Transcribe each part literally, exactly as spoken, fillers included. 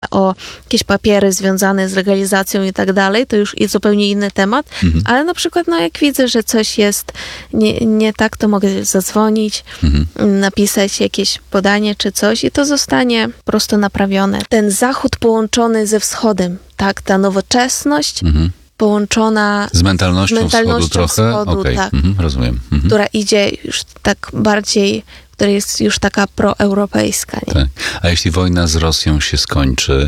o jakieś papiery związane z legalizacją i tak dalej, to już jest zupełnie inny temat, mhm. ale na przykład, no jak widzę, że coś jest nie, nie tak, to mogę zadzwonić, mhm. napisać jakieś podanie czy coś i to zostanie po prostu naprawione. Ten zachód połączony ze wschodem, tak, ta nowoczesność, mhm. połączona z mentalnością, z mentalnością wschodu trochę? Wschodu, okay. tak, mhm, rozumiem. Mhm. która idzie już tak bardziej, która jest już taka proeuropejska. Nie? Tak. A jeśli wojna z Rosją się skończy,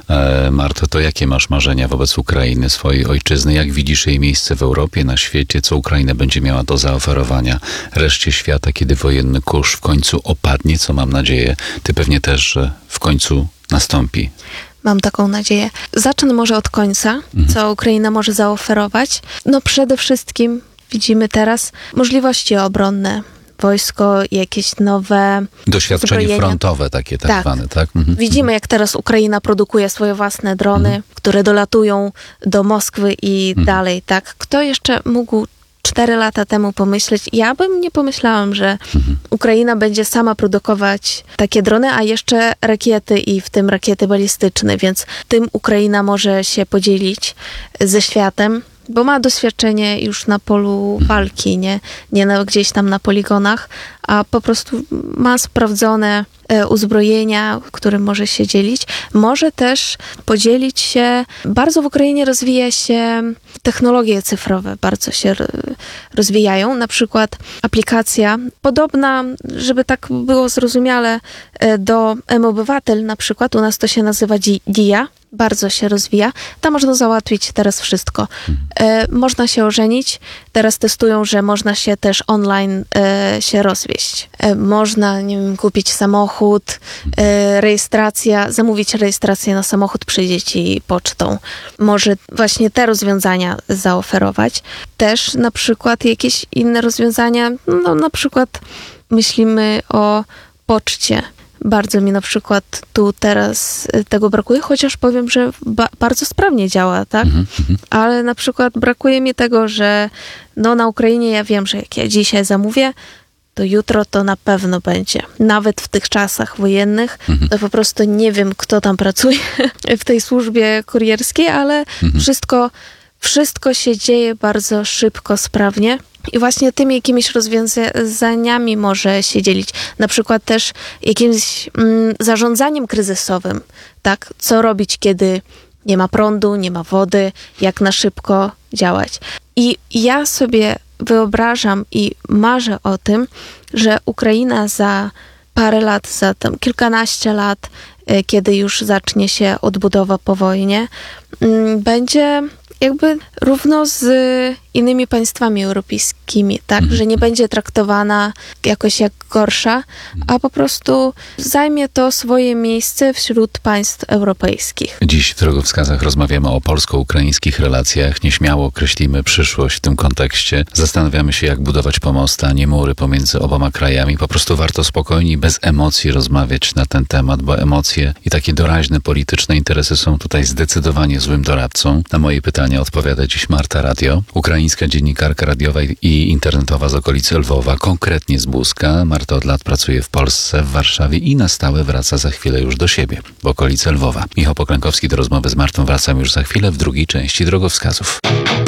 e, Marto, to jakie masz marzenia wobec Ukrainy, swojej ojczyzny? Jak widzisz jej miejsce w Europie, na świecie? Co Ukraina będzie miała do zaoferowania reszcie świata, kiedy wojenny kurz w końcu opadnie, co mam nadzieję, ty pewnie też, że w końcu nastąpi. Mam taką nadzieję. Zacznę może od końca, mhm. co Ukraina może zaoferować. No przede wszystkim widzimy teraz możliwości obronne. Wojsko, jakieś nowe doświadczenie zbrojenia. Frontowe takie tak, tak. zwane, tak? Mhm. Widzimy, jak teraz Ukraina produkuje swoje własne drony, mhm. które dolatują do Moskwy i mhm. dalej, tak? Kto jeszcze mógł cztery lata temu pomyśleć? Ja bym nie pomyślałam, że mhm. Ukraina będzie sama produkować takie drony, a jeszcze rakiety i w tym rakiety balistyczne, więc tym Ukraina może się podzielić ze światem, bo ma doświadczenie już na polu walki, nie, nie na, gdzieś tam na poligonach, a po prostu ma sprawdzone e, uzbrojenia, którym może się dzielić. Może też podzielić się, bardzo w Ukrainie rozwija się technologie cyfrowe, bardzo się rozwijają. Na przykład aplikacja podobna, żeby tak było zrozumiale, e, do M-Obywatel na przykład, u nas to się nazywa D I A. Bardzo się rozwija. Tam można załatwić teraz wszystko. E, można się ożenić. Teraz testują, że można się też online e, się rozwieść. E, można, nie wiem, kupić samochód, e, rejestracja, zamówić rejestrację na samochód, przyjdzie ci pocztą. Może właśnie te rozwiązania zaoferować. Też na przykład jakieś inne rozwiązania, no na przykład myślimy o poczcie. Bardzo mi na przykład tu teraz tego brakuje, chociaż powiem, że ba- bardzo sprawnie działa, tak? Mm-hmm. Ale na przykład brakuje mi tego, że no na Ukrainie ja wiem, że jak ja dzisiaj zamówię, to jutro to na pewno będzie. Nawet w tych czasach wojennych, mm-hmm. to po prostu nie wiem, kto tam pracuje w tej służbie kurierskiej, ale mm-hmm. wszystko, wszystko się dzieje bardzo szybko, sprawnie. I właśnie tymi jakimiś rozwiązaniami może się dzielić. Na przykład też jakimś mm, zarządzaniem kryzysowym, tak? Co robić, kiedy nie ma prądu, nie ma wody, jak na szybko działać. I ja sobie wyobrażam i marzę o tym, że Ukraina za parę lat, za tam kilkanaście lat, kiedy już zacznie się odbudowa po wojnie, mm, będzie jakby równo z innymi państwami europejskimi, tak? Że nie będzie traktowana jakoś jak gorsza, a po prostu zajmie to swoje miejsce wśród państw europejskich. Dziś w Drogowskazach rozmawiamy o polsko-ukraińskich relacjach. Nieśmiało określimy przyszłość w tym kontekście. Zastanawiamy się, jak budować pomosty, a nie mury pomiędzy oboma krajami. Po prostu warto spokojnie i bez emocji rozmawiać na ten temat, bo emocje i takie doraźne polityczne interesy są tutaj zdecydowanie złym doradcą. Na moje pytania odpowiada dziś Marta Radio, ukraińska dziennikarka radiowa i internetowa z okolicy Lwowa, konkretnie z Buska. Marta od lat pracuje w Polsce, w Warszawie i na stałe wraca za chwilę już do siebie, w okolice Lwowa. Michał Poklękowski, do rozmowy z Martą wracam już za chwilę w drugiej części Drogowskazów.